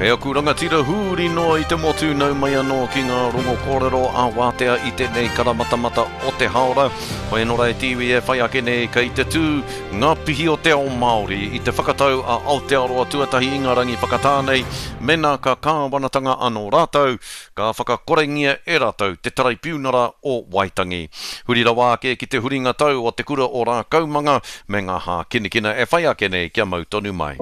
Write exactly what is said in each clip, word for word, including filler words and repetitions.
Kei aku rangatira huri noa I te motu nau mai anō ki ngā rongo kōrero a wātea I te nei karamatamata o te haora. Hoi nora e tiwi e whai ake nei ka I te tū ngā pihi o te ao Māori I te whakatau a Aotearoa tuatahi ingarangi whakatānei mena ka kāwanatanga anō rātou ka whakakorengia e rātou te tarai piunara o Waitangi. Huri rawa ake ki te huringa tau o te kura o rā kaumanga me ngā hā kinikina e whai ake nei kia mau tonu mai.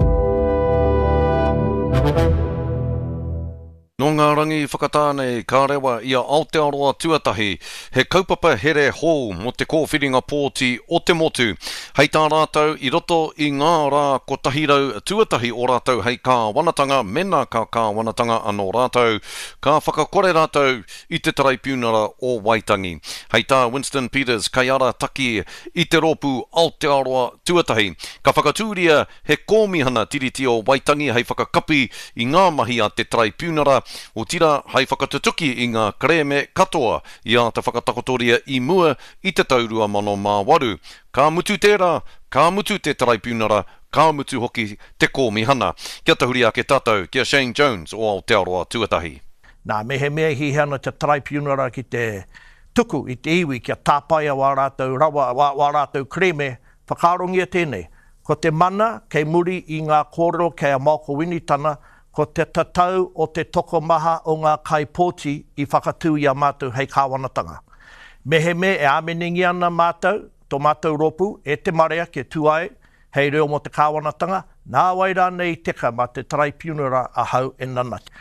Nō ngā rangi whakatānei ka rewa I a Aotearoa tuatahi, he kaupapa here hou mo te kōwhiringa pōti o te motu. Hei tā rātou I roto I ngā rā ko tahirau tuatahi o rātou hei kā wanatanga mena ka kā wanatanga anō rātou, ka whakakore rātou I te tarai piunara o Waitangi. Hei tā Winston Peters kai ara taki I te ropu Aotearoa tuatahi, ka whakatūria he kōmihana tiriti o Waitangi hei whakakapi I ngā mahi a te tarai piunara, o tira hei whakatutuki I ngā kreme katoa I a te whakatakotoria I mua I te taurua mano mā waru. Ka mutu tērā, ka mutu te tarai piunara, ka mutu hoki te kōmihana. Kia tahuri ake tātou, kia Shane Jones o Aotearoa tuatahi. Nā mehe mea hi hana te tarai piunara ki te tuku I te iwi kia tāpaia wā rātou rawa, wā, wā rātou kreme, whakarongia tēnei. Ko te mana, kei muri I ngā kōrero kei a Malko Winitana, ko te tatau o te toko maha o ngā kaipōti I whakatū I a mātou hei kāwanatanga. Mehe me e ameningi ana mātou, tō mātou ropu, e te marea ke tuai, hei reo mo te kāwanatanga, nā waira nei teka mā te tarai piunara a hau e nanati.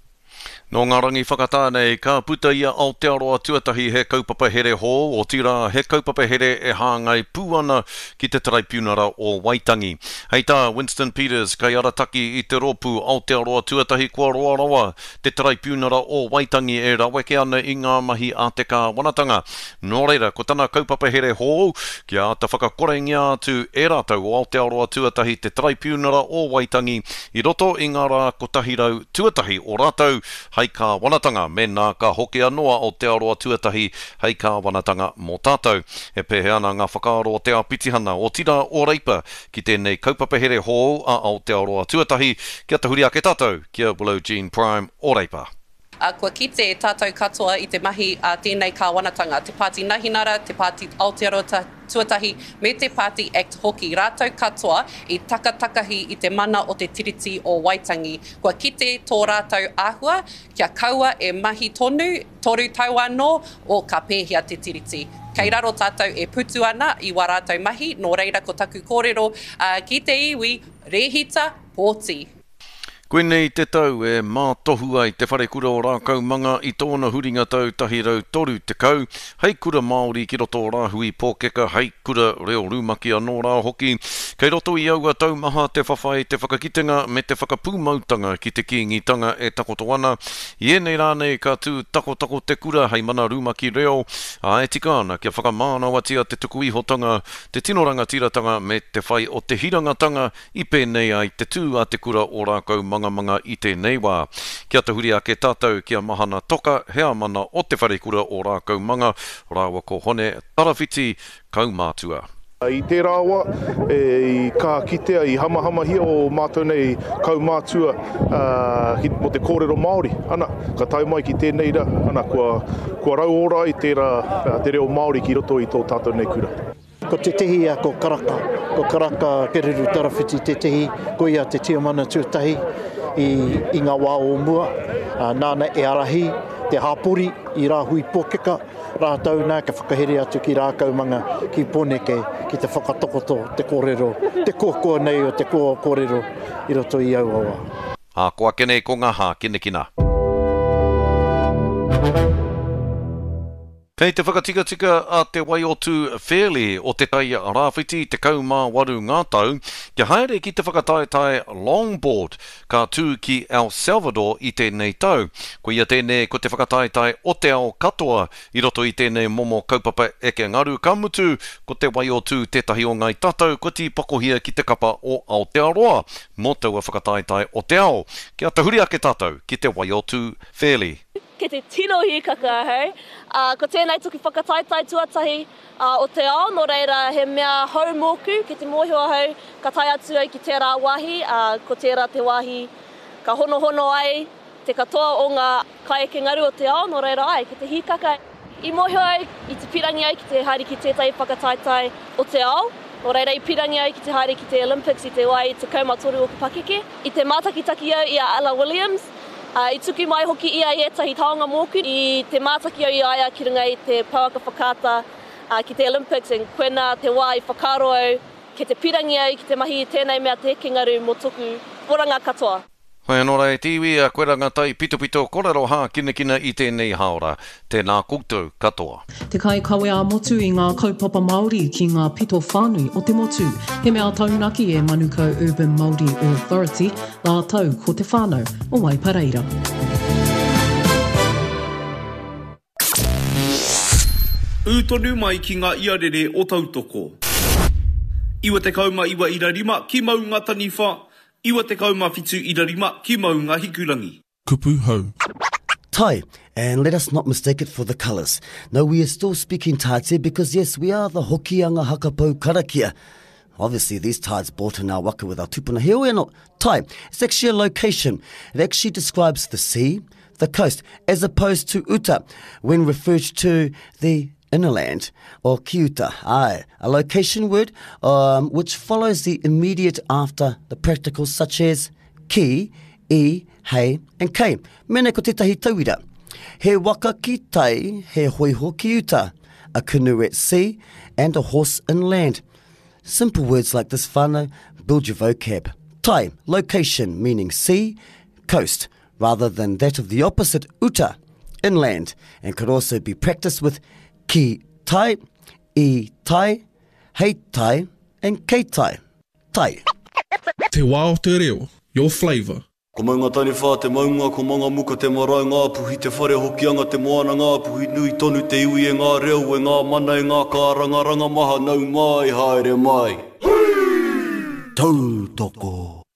Nō ngā rangi whakatānei, ka puta I a Aotearoa tuatahi he kaupapa here hō, o tira he kaupapa here e hāngai pūana ki te tarai piunara o Waitangi. Hei tā Winston Peters kai arataki I te ropu Aotearoa tuatahi kua roa rawa te tarai piunara o Waitangi e raweke ana I ngā mahi a te kā wanatanga. Nō reira, ko tana kaupapa here hō, kia ta whakakorengia atu e rātou o Aotearoa tuatahi te tarai piunara o Waitangi I roto I ngā rā ko tahirau tuatahi o rātou hei kā wanatanga me nā ka hoki anoa o te aroa tuatahi hei kā wanatanga mō tātou. He pehe ana ngā whakaaro o te apitihana o tira o reipa ki tēnei kaupapa here hō a Aotearoa tuatahi. Kia tahuri ake tātou, kia Willow Jean Prime o reipa. A kua kite e tātou katoa I te mahi a tēnei kā wanatanga, te Pāti Nahinara, te Pāti Aotearoa tuatahi, me te Pāti Act hoki. Rātou katoa I takatakahi I te mana o te tiriti o Waitangi. Kua kite tō rātou āhua, kia kaua e mahi tonu, toru tau anō o ka pēhia te tiriti. Kei raro tātou e putu ana I wā rātou mahi, nō reira ko taku kōrero uh, ki te iwi, rehita, pōti. Koenei te tau e mā tohu ai te whare kura o rākau manga I tōna huringa tau tahirau toru te kau. Hei kura Māori ki roto rāhui pōkeka, hei kura reo rūmaki anō rā hoki. Kei roto I aua tau maha te whawhai, te whakakitenga me te whakapūmautanga ki te kīngitanga e takoto ana. I enei rānei ka tū tako tako te kura hei mana rūmaki reo. A e tika ana kia whakamānawatia te tuku ihotanga, te tinoranga tiratanga me te whai o te hirangatanga I pēnei ai te tū a te kura o rākau manga manga I tēnei wā. Kia tahuri ake tātou kia mahana toka hea mana o te wharekura o rākau manga, rāua ko hone tarawhiti kaumātua. I te rāua, e, ka kitea I hamahama hia o mātou nei kaumātua uh, mo te kōrero Māori. Ana, ka tau mai ki tēnei ra, ana, kua, kua rau ora I te, ra, te reo Māori ki roto I tō tātou nei kura. Ko te tehi a ko karaka, ko karaka kereru tarawhiti te tehi, ko ia te tiamana tuatahi I, I ngā wā o mua, uh, nāna e arahi, te hāpuri I rāhui pōkeka, rātau nā ka whakahere atu ki rākau manga ki poneke, ki te whakatokoto, te kōrero, te kōkua nei o te kōrero I roto I auawa. A koa kenei ko ngā hā kinekina. Kei te whakatika-tika a te Waiotu Fairley o te tai rāwhiti te kaumā waru ngā tau, kia haere ki te whakataetai longboard ka tū ki El Salvador I tēnei tau. Ko ia tēnei ko te whakataetai o te ao katoa I roto I tēnei momo kaupapa eke ngaru ka mutu ko te Waiotu tētahi o ngai tatau ko ti pakohia ki te kapa o Aotearoa mo taua whakataetai o te ao. Kia tahuri ake tātou ki te Waiotu Fairley. Ke te tino hi kakahau, uh, ko tēnei tuki whakataitai tuatahi uh, o te ao, no reira he mea hau mōku, ki te mōhio hau, ka tai atu au ki tērā wahi, uh, ko tērā te wahi ka hono hono ai te katoa o ngā kaekengaru o te ao, no reira ai, ki te hikaka. I mohi ai, i te pirangi ai ki te haere ki tētai whakataitai o te ao, no reira i pirangi ai ki te haere ki te Olympics i te wai te kaumatoru o Pakeke. I te mātakitaki au i a Ella Williams, uh, i tuku mai hoki ia i etahi taonga mōku, i te mātaki au i aia ki runga i te pauaka whakata uh, ki te Olympics, en koena te wai whakaro au, ki te pirangi au, ki te mahi i tēnei mea te hekengaru mō tuku poranga katoa. Hei anō rei tiwi a koe rangatai pito pito korero hā kina kina i tēnei haora, tēnā koutou katoa. Te kai kawe a motu i ngā kaupapa Māori ki ngā pito whānui o te motu. He mea taunaki e Manukau Urban Māori Authority, la tau ko te whānau o Waipareira. Ūtonu mai ki ngā iarere o tautoko. Iwa te kauma iwa ira rima ki mau ngā tani wha. Iwa te kauma fitu ira rima ki mau ngā hikurangi. Kupu hau. Tai, and let us not mistake it for the colours. No, we are still speaking Taite because yes, we are the Hokianga Hakapau Karakia. Obviously, these tides brought in our waka with our tupuna. Here we are not. Tai, it's actually a location. It actually describes the sea, the coast, as opposed to uta, when referred to the inner land, or kiuta, aye, a location word um, which follows the immediate after the practicals such as ki, i, hei, and kei. Mene ko tētahi tauira. He waka ki tai, he hoiho kiuta, a canoe at sea, and a horse inland. Simple words like this whānau build your vocab. Tai, location, meaning sea, coast, rather than that of the opposite, uta, inland, and could also be practiced with ki tai, i tai, hei tai, and kei tai. Tai. Te wā o te reo, your flavour. Ko maunga tani whā te maunga, ko manga muka te marae ngā puhi, te whare hokianga te moana ngā puhi, nui tonu te iwi e ngā reo, e ngā mana e ngā kāranga ranga maha, nau mai, haere mai. Tautoko.